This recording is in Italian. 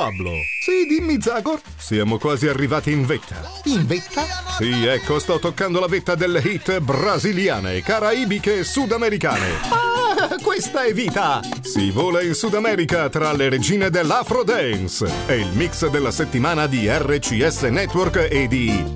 Pablo. Sì, dimmi, Zagor. Siamo quasi arrivati in vetta. In vetta? Sì, ecco, sto toccando la vetta delle hit brasiliane, caraibiche e sudamericane. Ah, questa è vita! Si vola in Sud America tra le regine dell'Afro Dance. È il mix della settimana di RCS Network e di